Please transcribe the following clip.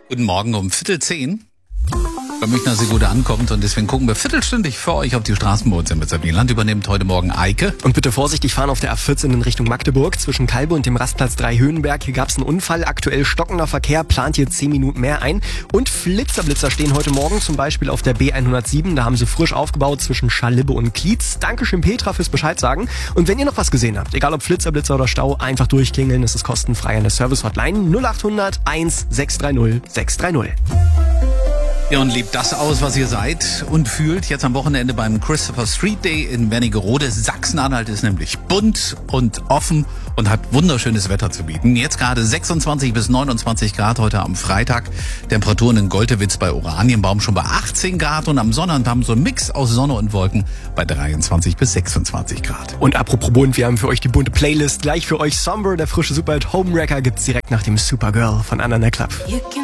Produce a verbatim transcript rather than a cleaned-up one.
Guten Morgen um Viertel zehn. Bei Münchner Segode ankommt und deswegen gucken wir viertelstündig für euch auf die Straßen bei uns im Land. Übernimmt heute Morgen Eike. Und bitte vorsichtig fahren auf der A vierzehn in Richtung Magdeburg. Zwischen Kalbe und dem Rastplatz drei Höhenberg. Hier gab es einen Unfall. Aktuell stockender Verkehr. Plant hier zehn Minuten mehr ein. Und Flitzerblitzer stehen heute Morgen zum Beispiel auf der B hundertsieben. Da haben sie frisch aufgebaut zwischen Scharlibbe und Klietz. Dankeschön Petra fürs Bescheid sagen. Und wenn ihr noch was gesehen habt, egal ob Flitzerblitzer oder Stau, einfach durchklingeln. Das ist kostenfrei an der Service-Hotline null acht hundert eins sechs drei null sechs drei null. Ja, und lebt das aus, was ihr seid und fühlt. Jetzt am Wochenende beim Christopher Street Day in Wernigerode. Sachsen-Anhalt ist nämlich bunt und offen und hat wunderschönes Wetter zu bieten. Jetzt gerade sechsundzwanzig bis neunundzwanzig Grad heute am Freitag. Temperaturen in Goltewitz bei Oranienbaum schon bei achtzehn Grad und am Sonnabend so ein Mix aus Sonne und Wolken bei dreiundzwanzig bis sechsundzwanzig Grad. Und apropos bunt, wir haben für euch die bunte Playlist. Gleich für euch Somber, der frische Superhit Homewrecker gibt's direkt nach dem Supergirl von Anna Club.